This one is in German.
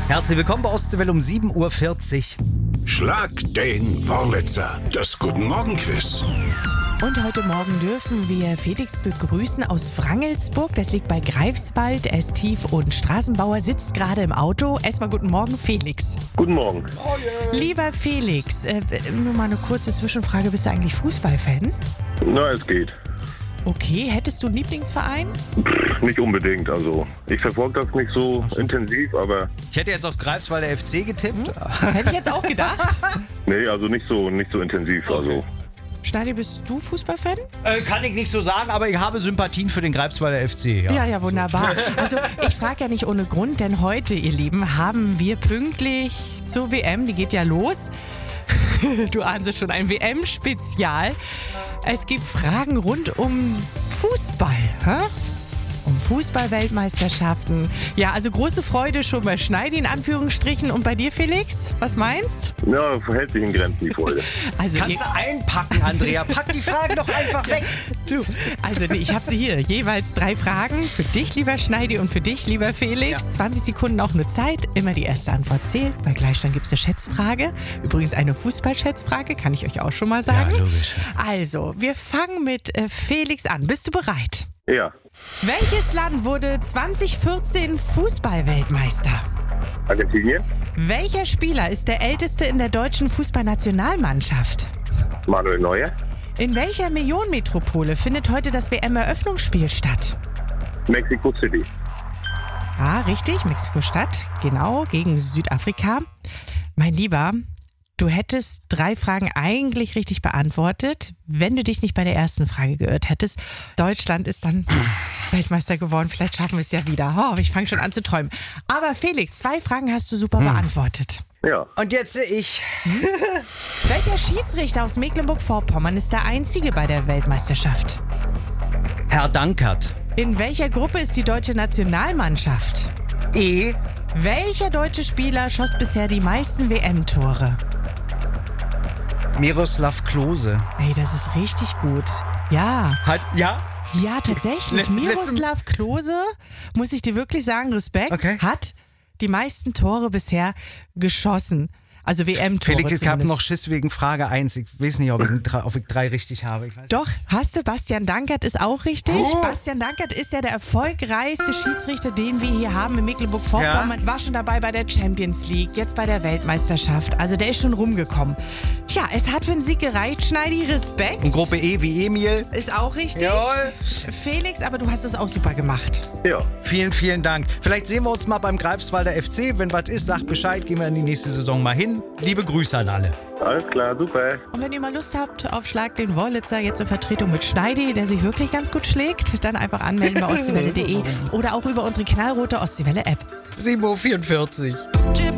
Herzlich willkommen bei Ostseewelle um 7.40 Uhr. Schlag den Wurlitzer, das Guten Morgen Quiz. Und heute Morgen dürfen wir Felix begrüßen aus Wrangelsburg. Das liegt bei Greifswald. Er ist Tief- und Straßenbauer, sitzt gerade im Auto. Erstmal guten Morgen, Felix. Guten Morgen. Lieber Felix, nur mal eine kurze Zwischenfrage. Bist du eigentlich Fußballfan? Na, es geht. Okay, hättest du einen Lieblingsverein? Nicht unbedingt, also ich verfolge das nicht so intensiv, aber Ich hätte jetzt auf Greifswalder FC getippt. Hätte ich jetzt auch gedacht. nee, also nicht so intensiv, also. Stadi, bist du Fußballfan? Kann ich nicht so sagen, aber ich habe Sympathien für den Greifswalder FC. Ja, wunderbar. Also ich frage ja nicht ohne Grund, denn heute, ihr Lieben, haben wir pünktlich zur WM, die geht ja los. Du ahnst es schon, ein WM-Spezial. Es gibt Fragen rund um Fußball. Hä? Um Fußball-Weltmeisterschaften. Ja, also große Freude schon bei Schneidi in Anführungsstrichen. Und bei dir, Felix? Was meinst? Ja, verhält sich in Grenzen, die Freude. Also Kannst du einpacken, Andrea. Pack die Fragen doch einfach weg. ich habe sie hier. Jeweils 3 Fragen. Für dich, lieber Schneidi, und für dich, lieber Felix. Ja. 20 Sekunden auch nur Zeit. Immer die erste Antwort zählt. Bei Gleichstand gibt es eine Schätzfrage. Übrigens eine Fußball-Schätzfrage, kann ich euch auch schon mal sagen. Ja, logisch. Also, wir fangen mit Felix an. Bist du bereit? Ja, Welches Land wurde 2014 Fußball-Weltmeister? Argentinien, Welcher Spieler ist der älteste in der deutschen Fußballnationalmannschaft? Manuel Neuer, In welcher Millionenmetropole findet heute das WM-Eröffnungsspiel statt? Mexico City. Ah, richtig, Mexiko-Stadt, genau, gegen Südafrika. Mein Lieber, du hättest 3 Fragen eigentlich richtig beantwortet, wenn du dich nicht bei der ersten Frage geirrt hättest. Deutschland ist dann Weltmeister geworden, vielleicht schaffen wir es ja wieder. Oh, ich fange schon an zu träumen. Aber Felix, 2 Fragen hast du super beantwortet. Ja, Und jetzt ich. Welcher Schiedsrichter aus Mecklenburg-Vorpommern ist der einzige bei der Weltmeisterschaft? Herr Dankert. In welcher Gruppe ist die deutsche Nationalmannschaft? E. Welcher deutsche Spieler schoss bisher die meisten WM-Tore? Miroslav Klose. Ey, das ist richtig gut. Ja, Ja? tatsächlich. Lässt du- Miroslav Klose, muss ich dir wirklich sagen, Respekt, Okay. hat die meisten Tore bisher geschossen. Also WM-Tore Felix, ich habe zumindest. noch Schiss wegen Frage 1. Ich weiß nicht, ob ich 3 richtig habe. Ich weiß Doch, hast du, Bastian Dankert ist auch richtig. Bastian Dankert ist ja der erfolgreichste Schiedsrichter, den wir hier haben in Mecklenburg-Vorpommern. War schon dabei bei der Champions League, jetzt bei der Weltmeisterschaft. Also der ist schon rumgekommen. Tja, es hat für einen Sieg gereicht, Schneidi, Respekt. Und Gruppe E wie Emil. Ist auch richtig. Jawohl. Felix, aber du hast es auch super gemacht. ja. Vielen, vielen Dank. Vielleicht sehen wir uns mal beim Greifswalder FC. Wenn was ist, sagt Bescheid, gehen wir in die nächste Saison mal hin. Liebe Grüße an alle. Alles klar, super. Und wenn ihr mal Lust habt auf Schlag den Wurlitzer, jetzt in Vertretung mit Schneidi, der sich wirklich ganz gut schlägt, dann einfach anmelden bei ostseewelle.de oder auch über unsere knallrote Ostseewelle-App. 7.44 Uhr.